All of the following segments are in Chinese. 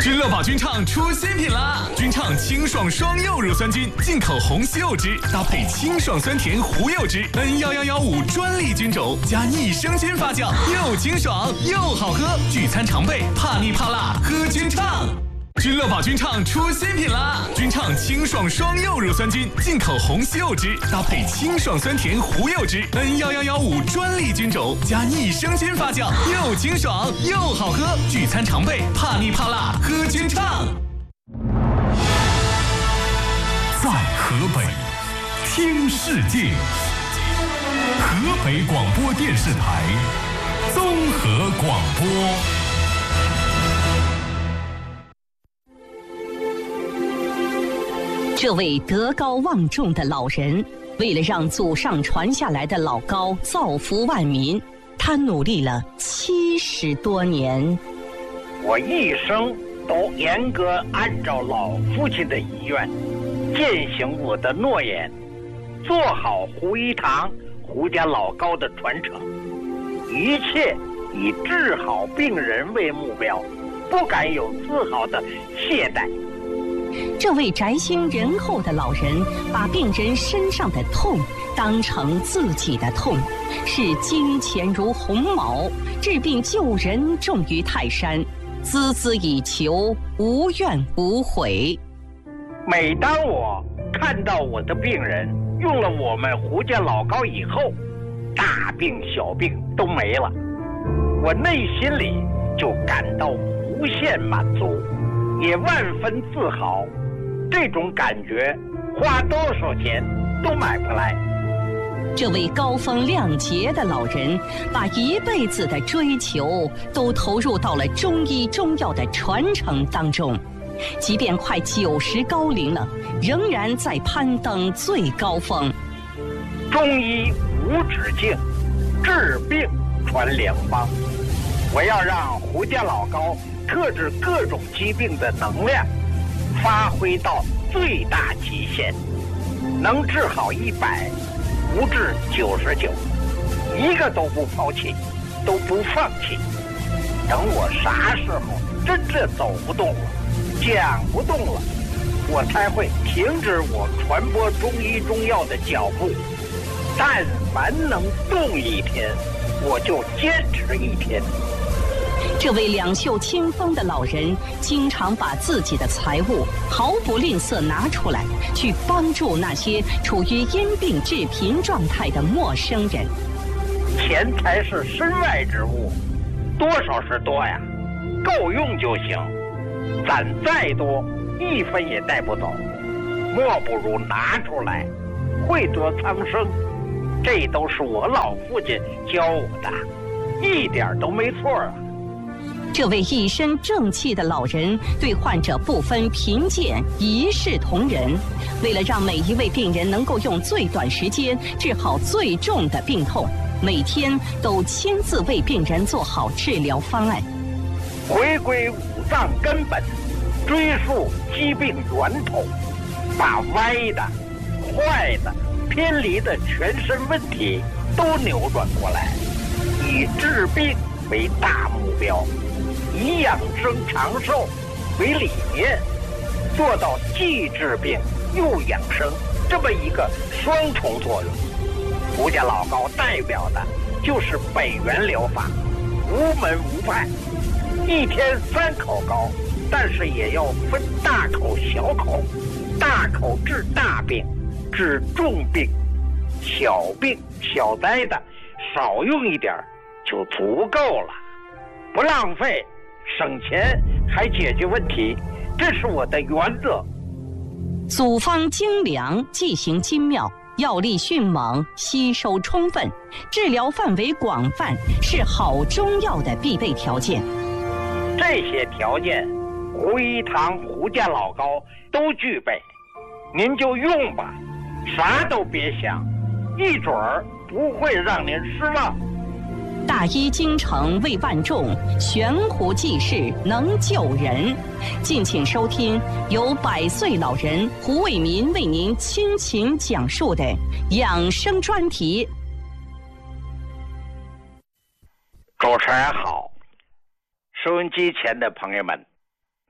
君乐宝菌畅出新品啦！菌畅清爽双柚乳酸菌，进口红西柚汁搭配清爽酸甜胡柚汁，N11115专利菌种加益生菌发酵，又清爽又好喝。聚餐常备，怕腻怕辣喝菌畅。君乐宝菌畅出新品啦！菌畅清爽双柚乳酸菌，进口红西柚汁搭配清爽酸甜胡柚汁，N11115专利菌种加益生菌发酵，又清爽又好喝。聚餐常备，怕腻怕辣喝菌畅。 在河北听世界，河北广播电视台综合广播。 这位德高望重的老人，为了让祖上传下来的老高造福万民，他努力了70多年。 我一生都严格按照老父亲的遗愿，践行我的诺言，做好胡一堂胡家老高的传承，一切以治好病人为目标，不敢有丝毫的懈怠。 这位宅心仁厚的老人，把病人身上的痛当成自己的痛，视金钱如鸿毛，治病救人重于泰山，孜孜以求，无怨无悔。 每当我看到我的病人用了我们胡家老高以后，大病小病都没了，我内心里就感到无限满足，也万分自豪。这种感觉花多少钱都买不来。 这位高风亮节的老人，把一辈子的追求都投入到了中医中药的传承当中，即便快90高龄了，仍然在攀登最高峰。 中医无止境，治病传良方。我要让胡家老高特治各种疾病的能量发挥到最大极限，能治好100，不治99，一个都不抛弃，都不放弃。等我啥时候真正走不动了，讲不动了，我才会停止我传播中医中药的脚步。但凡能动一天，我就坚持一天。 这位两袖清风的老人，经常把自己的财物毫不吝啬拿出来，去帮助那些处于因病致贫状态的陌生人。 钱财是身外之物，多少是多呀，够用就行。攒再多，1分也带不走，莫不如拿出来，惠泽苍生。这都是我老父亲教我的，一点都没错啊。 这位一身正气的老人，对患者不分贫贱，一视同仁。为了让每一位病人能够用最短时间治好最重的病痛，每天都亲自为病人做好治疗方案。 回归五脏根本，追溯疾病源头，把歪的、坏的、偏离的全身问题都扭转过来，以治病为大目标，以养生长寿为理念，做到既治病又养生这么一个双重作用。胡家老高代表的就是北元疗法，无门无派，一天3口膏，但是也要分大口小口，大口治大病，治重病，小病小灾的少用一点就足够了，不浪费，省钱还解决问题，这是我的原则。 组方精良，剂型精妙，药力迅猛，吸收充分，治疗范围广泛，是好中药的必备条件。 这些条件，胡一堂胡家老高都具备，您就用吧，啥都别想，一准儿不会让您失望。 大医精诚为万众，悬壶济世能救人。敬请收听由100岁老人胡卫民为您倾情讲述的养生专题。 主持人好，收音机前的朋友们，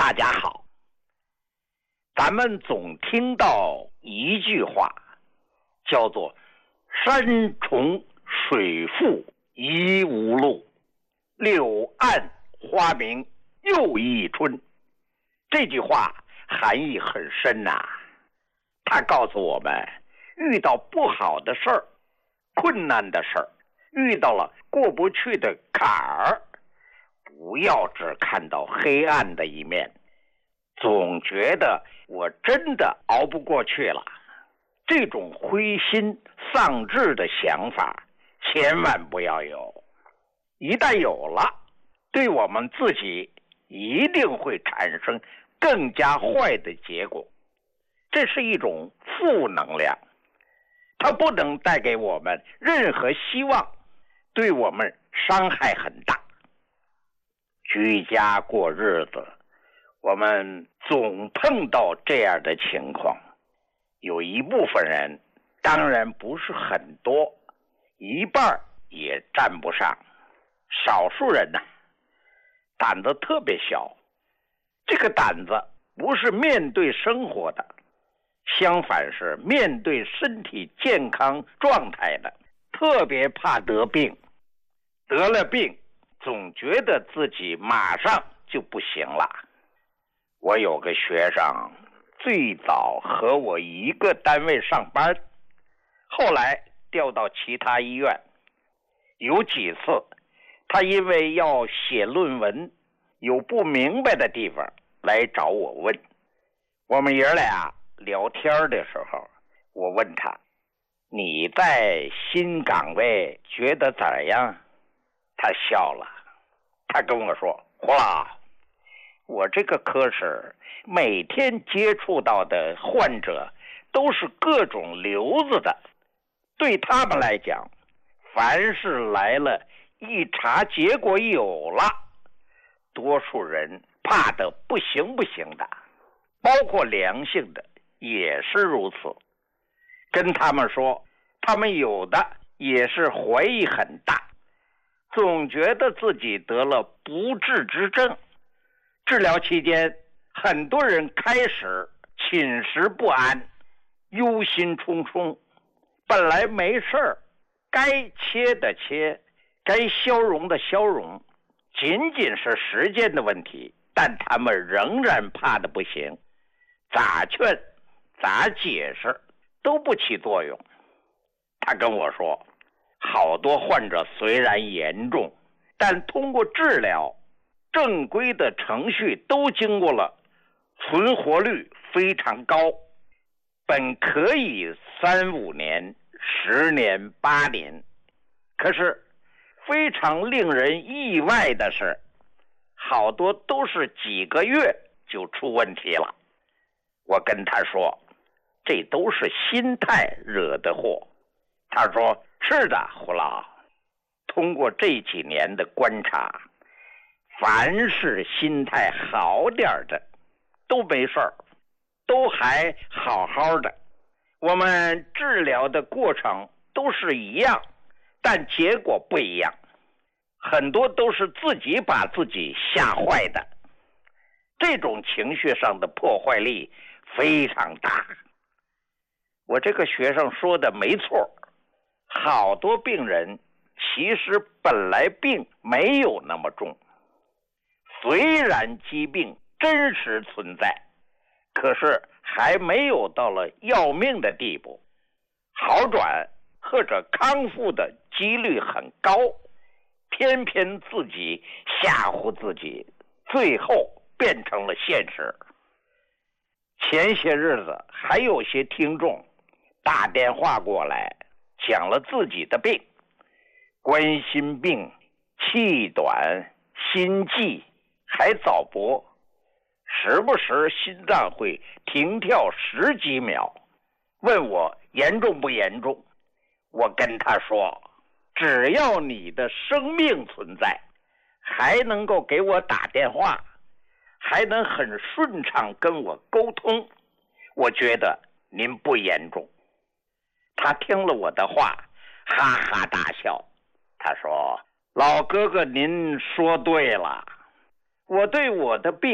大家好。咱们总听到一句话，叫做山重水复疑无路，柳暗花明又一春。这句话含义很深呐，它告诉我们，遇到不好的事儿、困难的事儿，遇到了过不去的坎儿，不要只看到黑暗的一面，总觉得我真的熬不过去了。这种灰心丧志的想法千万不要有，一旦有了，对我们自己一定会产生更加坏的结果。这是一种负能量，它不能带给我们任何希望，对我们伤害很大。居家过日子，我们总碰到这样的情况，有一部分人，当然不是很多，一半也占不上，少数人呢，胆子特别小，这个胆子不是面对生活的，相反是面对身体健康状态的，特别怕得病，得了病总觉得自己马上就不行了。我有个学生最早和我一个单位上班，后来调到其他医院，有几次他因为要写论文有不明白的地方来找我问。我们爷俩聊天的时候，我问他，你在新岗位觉得怎样？他笑了，他跟我说，胡老，我这个科室每天接触到的患者都是各种瘤子的，对他们来讲，凡是来了一查结果有了，多数人怕得不行不行的，包括良性的也是如此。跟他们说，他们有的也是怀疑很大，总觉得自己得了不治之症。治疗期间，很多人开始寝食不安，忧心忡忡，本来没事儿，该切的切，该消融的消融，仅仅是时间的问题，但他们仍然怕得不行，咋劝咋解释都不起作用。他跟我说，好多患者虽然严重，但通过治疗正规的程序都经过了，存活率非常高，本可以3-5年、10年、8年，可是非常令人意外的是，好多都是几个月就出问题了。我跟他说，这都是心态惹的祸。他说，是的，胡老，通过这几年的观察，凡是心态好点的都没事儿，都还好好的。我们治疗的过程都是一样，但结果不一样，很多都是自己把自己吓坏的。这种情绪上的破坏力非常大。我这个学生说的没错，好多病人其实本来病没有那么重，虽然疾病真实存在，可是还没有到了要命的地步，好转或者康复的几率很高，偏偏自己吓唬自己，最后变成了现实。前些日子还有些听众打电话过来，讲了自己的病，冠心病、气短、心悸，还早搏，时不时心脏会停跳10几秒，问我严重不严重。我跟他说，只要你的生命存在，还能够给我打电话，还能很顺畅跟我沟通，我觉得您不严重。他听了我的话，哈哈大笑。他说，老哥哥您说对了，我对我的病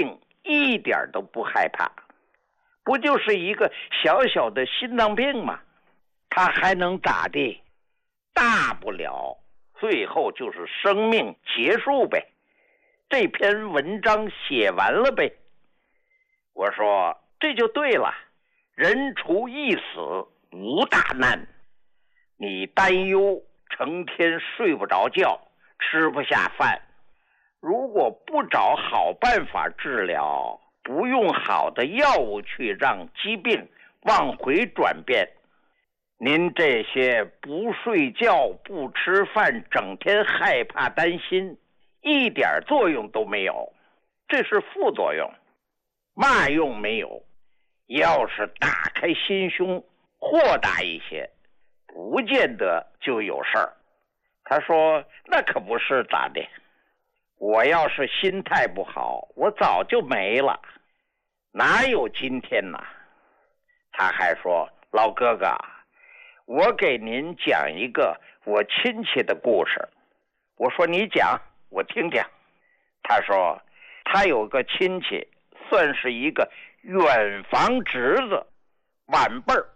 一点都不害怕，不就是一个小小的心脏病吗？他还能咋地？大不了最后就是生命结束呗，这篇文章写完了呗。我说这就对了，人除一死无大难。你担忧成天睡不着觉，吃不下饭，如果不找好办法治疗，不用好的药物去让疾病往回转变，您这些不睡觉不吃饭整天害怕担心，一点作用都没有，这是副作用，嘛用没有。要是打开心胸豁达一些，不见得就有事儿。他说那可不是咋的，我要是心态不好，我早就没了，哪有今天呢？他还说老哥哥，我给您讲一个我亲戚的故事。我说你讲我听听。他说他有个亲戚，算是一个远房侄子，晚辈儿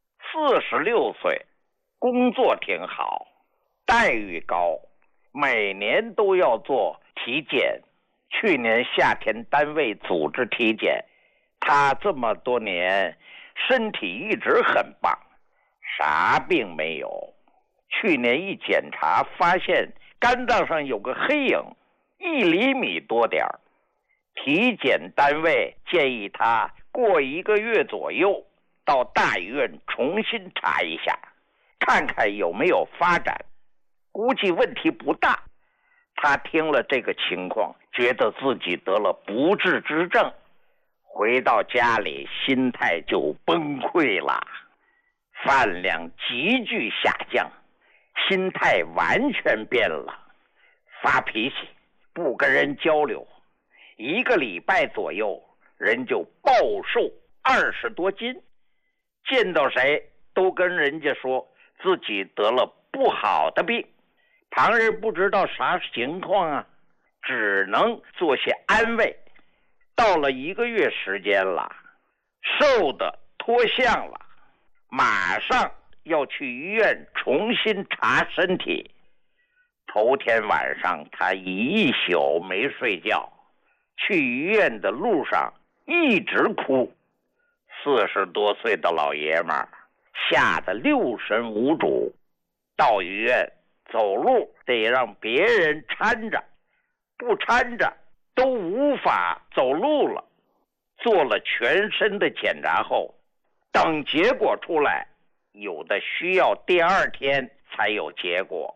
，46岁，工作挺好，待遇高，每年都要做体检。去年夏天单位组织体检，他这么多年身体一直很棒，啥病没有。去年一检查发现肝脏上有个黑影，1厘米多点儿。体检单位建议他过1个月左右到大医院重新查一下，看看有没有发展，估计问题不大。他听了这个情况，觉得自己得了不治之症，回到家里心态就崩溃了，饭量急剧下降，心态完全变了，发脾气，不跟人交流，1个礼拜左右人就暴瘦20多斤，见到谁都跟人家说自己得了不好的病，旁人不知道啥情况啊，只能做些安慰。到了1个月时间了，瘦的脱相了，马上要去医院重新查身体。头天晚上他一宿没睡觉，去医院的路上一直哭。40多岁的老爷们儿吓得六神无主，到医院走路得让别人搀着，不搀着都无法走路了。做了全身的检查后，等结果出来，有的需要第2天才有结果，